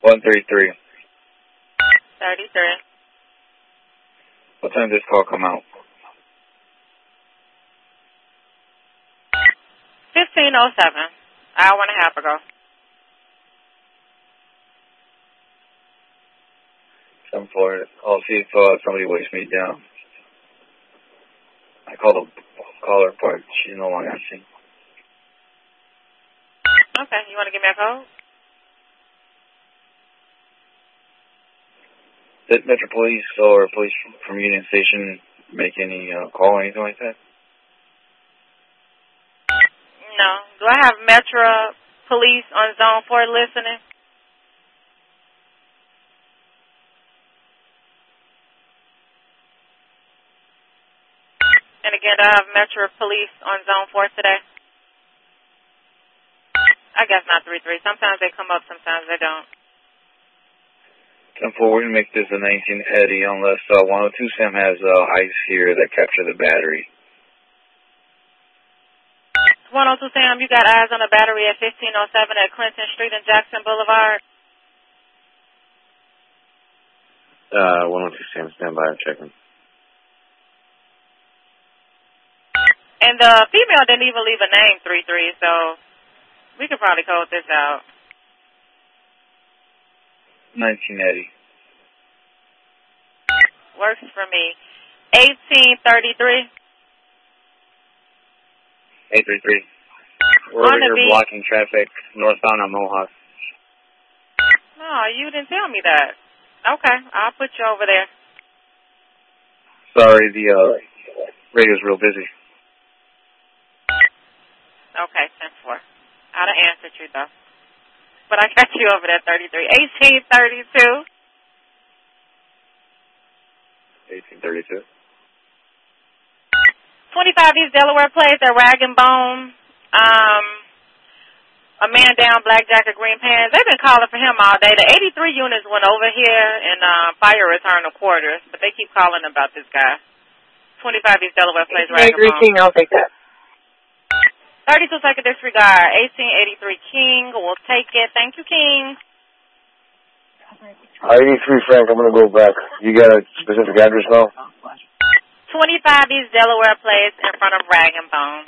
133. 33. What time did this call come out? 15:07. Hour and a half ago. 7-4. I'll see if somebody wakes me down. I called the caller, but she's no longer answering. Okay, you want to give me a code? Did Metro Police or police from Union Station make any call or anything like that? No. Do I have Metro Police on Zone 4 listening? And again, do I have Metro Police on Zone 4 today? I guess not 3-3. Sometimes they come up, sometimes they don't. 10-4, we're going to make this a 19 Eddie unless 102 Sam has ice here that capture the battery. 102 Sam, you got eyes on a battery at 1507 at Clinton Street and Jackson Boulevard? 102 Sam, stand by, I'm checking. And the female didn't even leave a name, 3-3, so we could probably code this out. 19 Eddie. Works for me. 1833. 833. We're over here blocking traffic northbound on Mohawk. No, you didn't tell me that. Okay, I'll put you over there. Sorry, the radio's real busy. Okay, 10-4. I'd have answered you, though. But I got you over there, 33. 1832. 1832. 25 East Delaware Place at Rag and Bone. A man down, black jacket, green pants. They've been calling for him all day. The 83 units went over here and fire return of quarters, but they keep calling about this guy. 25 East Delaware Place, Rag and Bone. King, I'll take that. 32 second disregard. 1883 King will take it. Thank you, King. 83 Frank, I'm going to go back. You got a specific address now? 25 East Delaware Place in front of Rag and Bone.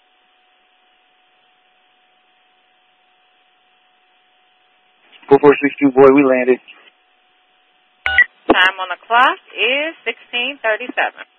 4462, boy, we landed. Time on the clock is 16:37.